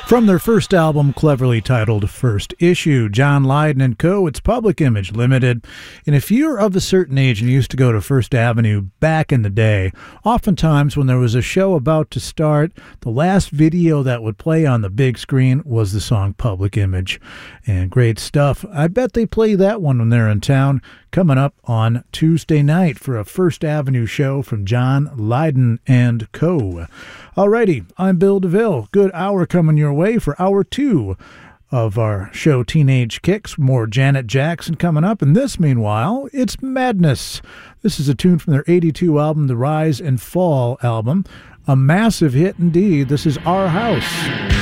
From their first album, cleverly titled First Issue, John Lydon & Co., it's Public Image Limited. And if you're of a certain age and used to go to First Avenue back in the day, oftentimes when there was a show about to start, the last video that would play on the big screen was the song Public Image. And great stuff. I bet they play that one when they're in town, coming up on Tuesday night for a First Avenue show from John Lydon & Co. Alrighty, I'm Bill DeVille. Good hour coming your way for hour 2 of our show Teenage Kicks. More Janet Jackson coming up, and this, meanwhile, it's Madness. This is a tune from their 82 album, the Rise and Fall album. A massive hit indeed. This is Our House.